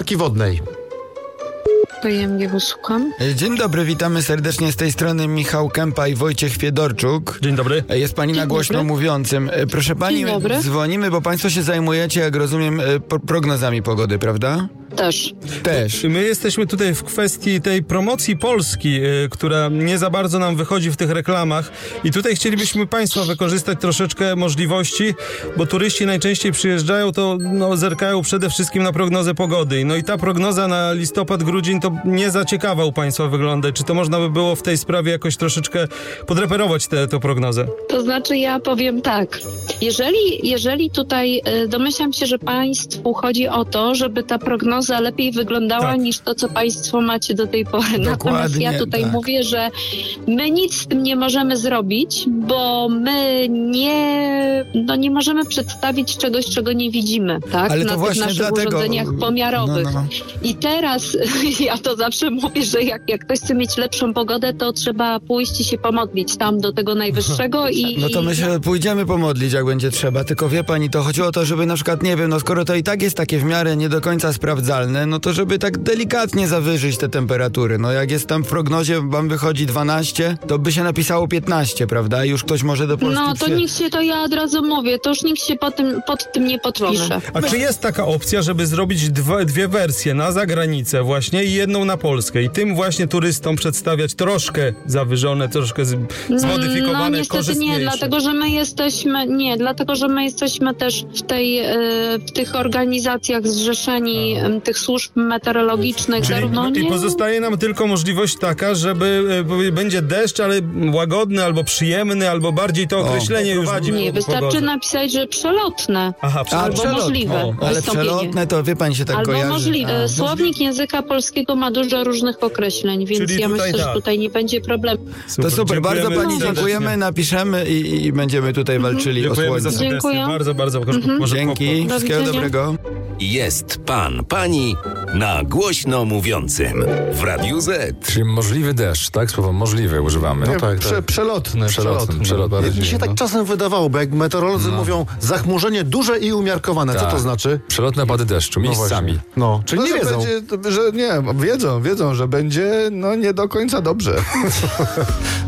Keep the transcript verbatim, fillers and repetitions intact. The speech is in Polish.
klatki wodnej. Pojemnie słucham. Dzień dobry, witamy serdecznie z tej strony Michał Kępa i Wojciech Fiedorczuk. Dzień dobry. Jest pani Dzień na głośno dobry. mówiącym. Proszę pani, Dzień dobry. dzwonimy, bo państwo się zajmujecie, jak rozumiem, pro- prognozami pogody, prawda? Też. Też. My jesteśmy tutaj w kwestii tej promocji Polski, y, która nie za bardzo nam wychodzi w tych reklamach i tutaj chcielibyśmy państwa wykorzystać troszeczkę możliwości, bo turyści najczęściej przyjeżdżają, to no, zerkają przede wszystkim na prognozę pogody. No i ta prognoza na listopad, grudzień to nie za ciekawa u państwa wygląda. Czy to można by było w tej sprawie jakoś troszeczkę podreperować tę prognozę? To znaczy ja powiem tak. Jeżeli, jeżeli tutaj y, domyślam się, że państwu chodzi o to, żeby ta prognoza lepiej wyglądała Tak. niż to, co państwo macie do tej pory. Natomiast ja tutaj tak. mówię, że my nic z tym nie możemy zrobić, bo my nie, no nie możemy przedstawić czegoś, czego nie widzimy, tak? Ale to na tych właśnie naszych dlatego- urządzeniach pomiarowych. No, no. I teraz ja to zawsze mówię, że jak, jak ktoś chce mieć lepszą pogodę, to trzeba pójść i się pomodlić tam do tego najwyższego i... No to my się pójdziemy pomodlić, jak będzie trzeba. Tylko wie pani, to chodziło o to, żeby na przykład, nie wiem, no skoro to i tak jest takie w miarę nie do końca sprawdzalne, no to żeby tak delikatnie zawyżyć te temperatury. No jak jest tam w prognozie, wam wychodzi dwanaście, to by się napisało piętnaście, prawda? I już ktoś może do Polski No to przyje- nikt się, to ja od razu mówię, to już nikt się po tym, pod tym nie podpisze. A czy jest taka opcja, żeby zrobić dwa, dwie wersje na zagranicę właśnie i jedną na Polskę i tym właśnie turystom przedstawiać troszkę zawyżone, troszkę z, zmodyfikowane, No niestety nie, dlatego że my jesteśmy, nie, dlatego że my jesteśmy też w tej, e, w tych organizacjach zrzeszeni, em, tych służb meteorologicznych, Czyli zarówno i nie... pozostaje nam tylko możliwość taka, żeby e, będzie deszcz, ale łagodny, albo przyjemny, albo bardziej to określenie już Nie, wystarczy napisać, że przelotne. Aha, A, Albo przelotne. możliwe O, Ale wystąpienie. przelotne to wie pani się tak Albo kojarzy. możliwe. A. Słownik języka polskiego ma dużo różnych określeń, więc Czyli ja tutaj myślę, tak. że tutaj nie będzie problemu. To super, bardzo pani serdecznie. dziękujemy, napiszemy i, i będziemy tutaj walczyli o Dziękujemy za słońce. sugestię. Dziękuję. Bardzo, bardzo. Mhm. Może Dzięki, Do wszystkiego widzenia. dobrego. Jest pan, pani na głośno mówiącym w Radiu Z. Czyli możliwy deszcz, tak? Słowo możliwy używamy. Nie, No tak, prze, tak. przelotny. Przelotny, przelotny. Mi się tak czasem wydawało, bo jak meteorolodzy mówią zachmurzenie duże i umiarkowane. Co Tak. to znaczy? Przelotne opady deszczu, miejscami. No, czyli No, nie że wiedzą. Będzie, że nie, wiedzą, wiedzą, że będzie no nie do końca dobrze.